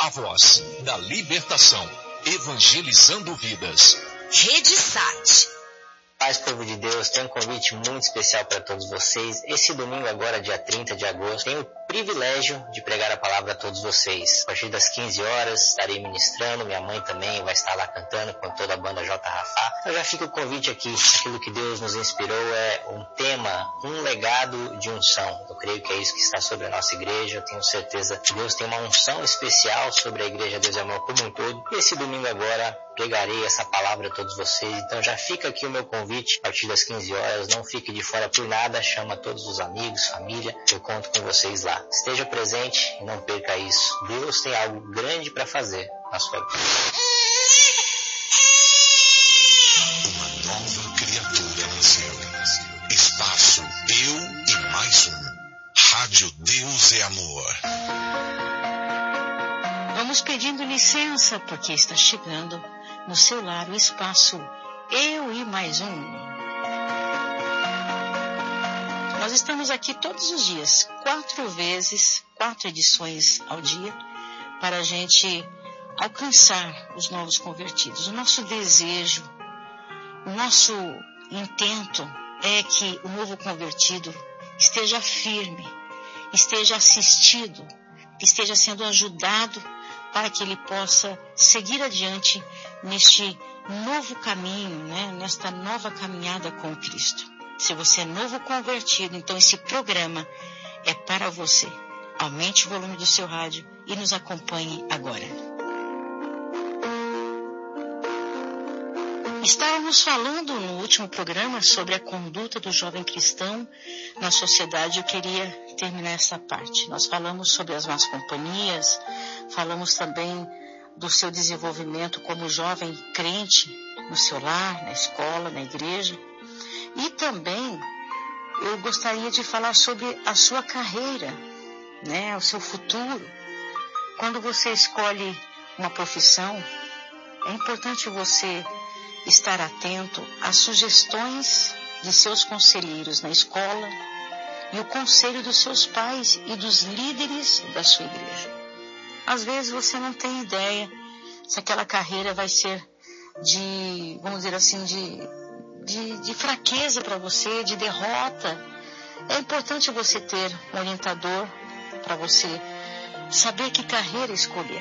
a voz da libertação, evangelizando vidas. Rede Sat. Paz, povo de Deus, tem um convite muito especial para todos vocês. Esse domingo agora, dia 30 de agosto, tenho o privilégio de pregar a palavra a todos vocês. A partir das 15 horas, estarei ministrando, minha mãe também vai estar lá cantando com toda a banda J. Rafá. Eu já fica o convite aqui, aquilo que Deus nos inspirou é um tema, um legado de unção. Eu creio que é isso que está sobre a nossa igreja, eu tenho certeza que Deus tem uma unção especial sobre a igreja Deus e Amor como um todo. E esse domingo agora, pregarei essa palavra a todos vocês, então já fica aqui o meu convite, a partir das 15 horas, não fique de fora por nada, chama todos os amigos, família, eu conto com vocês lá. Esteja presente e não perca isso. Deus tem algo grande para fazer na sua vida. Uma nova criatura nasceu. Espaço Eu e Mais Um. Rádio Deus é Amor. Vamos pedindo licença, porque está chegando no seu lar o espaço Eu e Mais Um. Nós estamos aqui todos os dias, 4 edições ao dia, para a gente alcançar os novos convertidos. O nosso desejo, o nosso intento é que o novo convertido esteja firme, esteja assistido, esteja sendo ajudado para que ele possa seguir adiante neste novo caminho, nesta nova caminhada com Cristo. Se você é novo convertido, então esse programa é para você. Aumente o volume do seu rádio e nos acompanhe agora. Estávamos falando no último programa sobre a conduta do jovem cristão na sociedade. Eu queria terminar essa parte. Nós falamos sobre as más companhias, falamos também do seu desenvolvimento como jovem crente no seu lar, na escola, na igreja. E também eu gostaria de falar sobre a sua carreira, o seu futuro. Quando você escolhe uma profissão, é importante você estar atento às sugestões de seus conselheiros na escola e o conselho dos seus pais e dos líderes da sua igreja. Às vezes você não tem ideia se aquela carreira vai ser de, vamos dizer assim, de fraqueza para você, de derrota. É importante você ter um orientador para você saber que carreira escolher.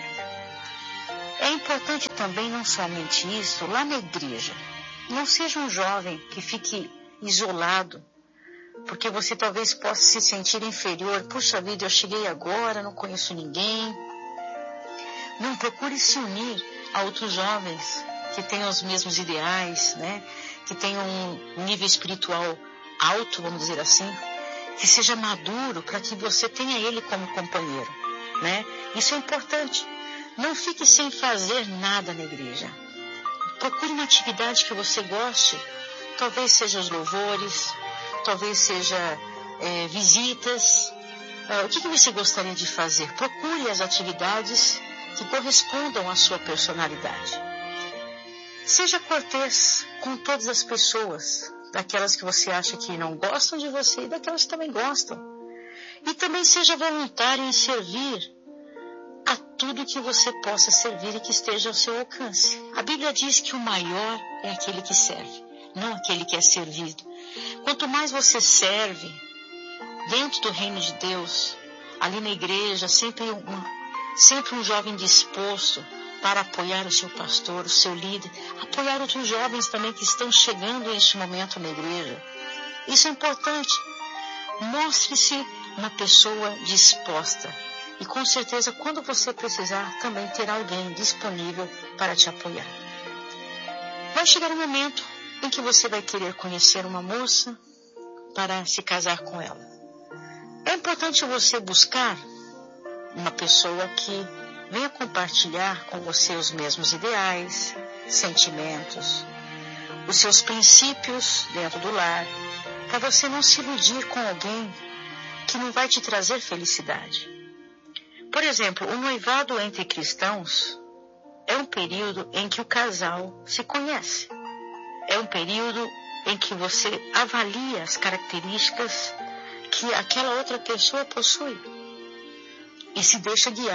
É importante também, não somente isso, lá na igreja. Não seja um jovem que fique isolado, porque você talvez possa se sentir inferior. Puxa vida, eu cheguei agora, não conheço ninguém. Não, procure se unir a outros jovens que tenham os mesmos ideais, que tenham um nível espiritual alto, vamos dizer assim, que seja maduro para que você tenha ele como companheiro, Isso é importante. Não fique sem fazer nada na igreja. Procure uma atividade que você goste. Talvez seja os louvores, talvez seja visitas. O que você gostaria de fazer? Procure as atividades que correspondam à sua personalidade. Seja cortês com todas as pessoas, daquelas que você acha que não gostam de você e daquelas que também gostam. E também seja voluntário em servir a tudo que você possa servir e que esteja ao seu alcance. A Bíblia diz que o maior é aquele que serve, não aquele que é servido. Quanto mais você serve dentro do reino de Deus, ali na igreja, sempre um jovem disposto para apoiar o seu pastor, o seu líder, apoiar outros jovens também que estão chegando neste momento na igreja. Isso é importante. Mostre-se uma pessoa disposta. E com certeza, quando você precisar, também terá alguém disponível para te apoiar. Vai chegar um momento em que você vai querer conhecer uma moça para se casar com ela. É importante você buscar uma pessoa que venha compartilhar com você os mesmos ideais, sentimentos, os seus princípios dentro do lar, para você não se iludir com alguém que não vai te trazer felicidade. Por exemplo, o noivado entre cristãos é um período em que o casal se conhece. É um período em que você avalia as características que aquela outra pessoa possui e se deixa guiar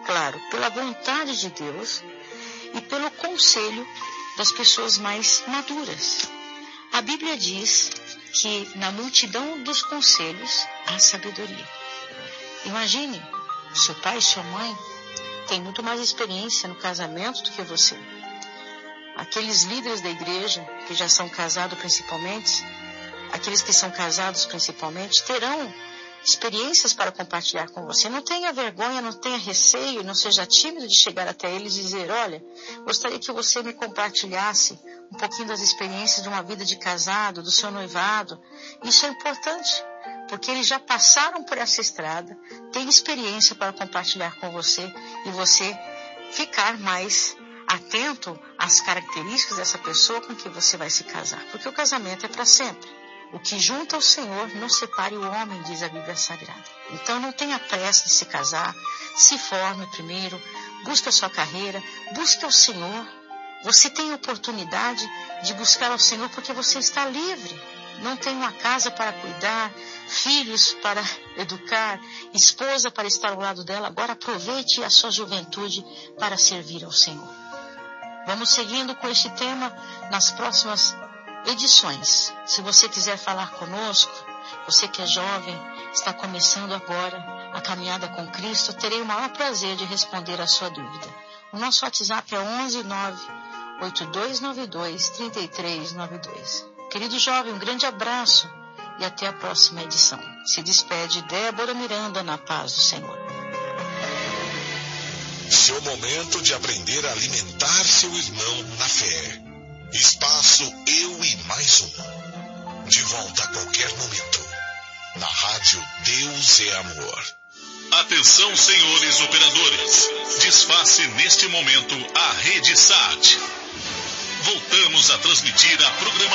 claro, pela vontade de Deus e pelo conselho das pessoas mais maduras. A Bíblia diz que na multidão dos conselhos há sabedoria. Imagine, seu pai e sua mãe têm muito mais experiência no casamento do que você. Aqueles líderes da igreja que já são casados principalmente, aqueles que são casados principalmente, terão experiências para compartilhar com você. Não tenha vergonha, não tenha receio, não seja tímido de chegar até eles e dizer: olha, gostaria que você me compartilhasse um pouquinho das experiências de uma vida de casado, do seu noivado. Isso é importante, porque eles já passaram por essa estrada, têm experiência para compartilhar com você e você ficar mais atento às características dessa pessoa com que você vai se casar, porque o casamento é para sempre. O que junta o Senhor não separe o homem, diz a Bíblia Sagrada. Então não tenha pressa de se casar, se forme primeiro, busque a sua carreira, busque ao Senhor. Você tem a oportunidade de buscar ao Senhor porque você está livre. Não tem uma casa para cuidar, filhos para educar, esposa para estar ao lado dela. Agora aproveite a sua juventude para servir ao Senhor. Vamos seguindo com este tema nas próximas edições. Se você quiser falar conosco, você que é jovem, está começando agora a caminhada com Cristo, terei o maior prazer de responder a sua dúvida. O nosso WhatsApp é 11982923392. Querido jovem, um grande abraço e até a próxima edição. Se despede Débora Miranda, na paz do Senhor. Seu momento de aprender a alimentar seu irmão na fé. Espaço Eu e Mais Um. De volta a qualquer momento. Na rádio Deus é Amor. Atenção, senhores operadores. Desface neste momento a Rede Sat. Voltamos a transmitir a programação.